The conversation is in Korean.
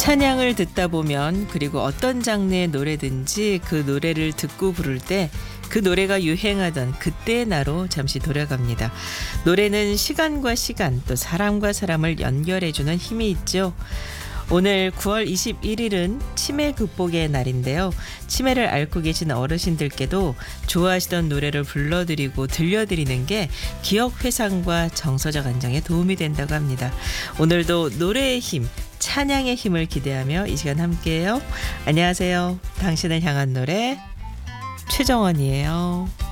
찬양을 듣다 보면 그리고 어떤 장르의 노래든지 그 노래를 듣고 부를 때 그 노래가 유행하던 그때의 나로 잠시 돌아갑니다. 노래는 시간과 시간 또 사람과 사람을 연결해주는 힘이 있죠. 오늘 9월 21일은 치매 극복의 날인데요. 치매를 앓고 계신 어르신들께도 좋아하시던 노래를 불러드리고 들려드리는 게 기억 회상과 정서적 안정에 도움이 된다고 합니다. 오늘도 노래의 힘, 찬양의 힘을 기대하며 이 시간 함께해요. 안녕하세요. 당신을 향한 노래 최정원이에요.